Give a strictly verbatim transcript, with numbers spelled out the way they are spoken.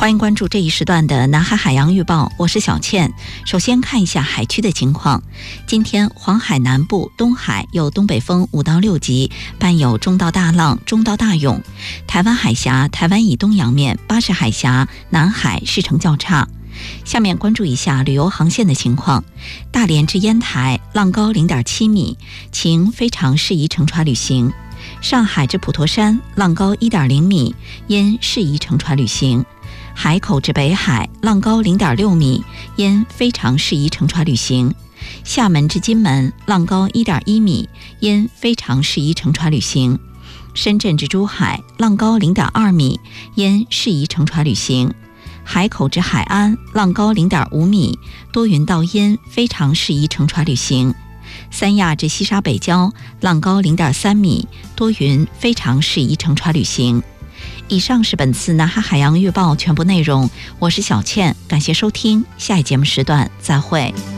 欢迎关注这一时段的南海海洋预报，我是小倩。首先看一下海区的情况。今天黄海南部、东海有东北风五到六级，伴有中到大浪、中到大涌。台湾海峡、台湾以东洋面、巴士海峡、南海势成较差。下面关注一下旅游航线的情况。大连至烟台浪高 零点七米，晴非常适宜乘船旅行。上海至普陀山浪高 一点零米，因适宜乘船旅行。海口至北海浪高 零点六米，因非常适宜乘船旅行。厦门至金门浪高 一点一米，因非常适宜乘船旅行。深圳至珠海浪高 零点二米，因适宜乘船旅行。海口至海安浪高 零点五米，多云到阴，非常适宜乘船旅行。三亚至西沙北礁浪高 零点三米，多云，非常适宜乘船旅行。以上是本次南海海洋预报全部内容，我是小倩，感谢收听，下一节目时段再会。